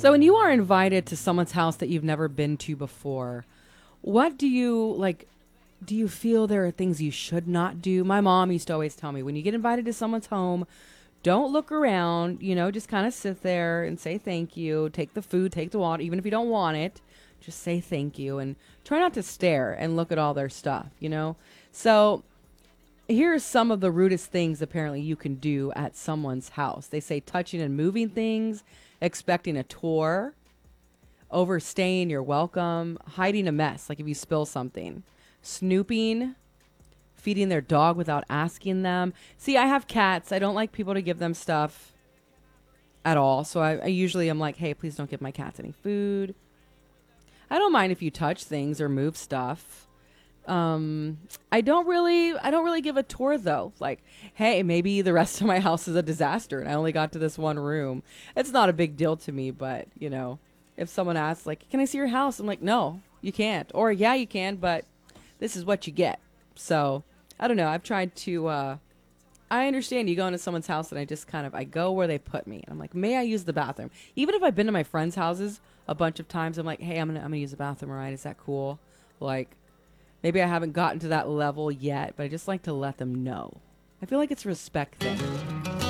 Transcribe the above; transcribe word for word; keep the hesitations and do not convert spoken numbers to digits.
So when you are invited to someone's house that you've never been to before, what do you like? Do you feel there are things you should not do? My mom used to always tell me when you get invited to someone's home, don't look around, you know, just kind of sit there and say thank you. Take the food, take the water, even if you don't want it, just say thank you and try not to stare and look at all their stuff, you know? So here's some of the rudest things apparently you can do at someone's house. They say touching and moving things, expecting a tour, overstaying your welcome, hiding a mess, like if you spill something, snooping, feeding their dog without asking them. See, I have cats. I don't like people to give them stuff at all. So I, I usually am like, hey, please don't give my cats any food. I don't mind if you touch things or move stuff. Um, I don't really, I don't really give a tour though. Like, hey, maybe the rest of my house is a disaster and I only got to this one room. It's not a big deal to me, but you know, if someone asks like, can I see your house? I'm like, no, you can't. Or yeah, you can, but this is what you get. So I don't know. I've tried to, uh, I understand you go into someone's house and I just kind of, I go where they put me. I'm like, may I use the bathroom? Even if I've been to my friends' houses a bunch of times, I'm like, hey, I'm going to, I'm going to use the bathroom. All right. Is that cool? Like, maybe I haven't gotten to that level yet, but I just like to let them know. I feel like it's a respect thing.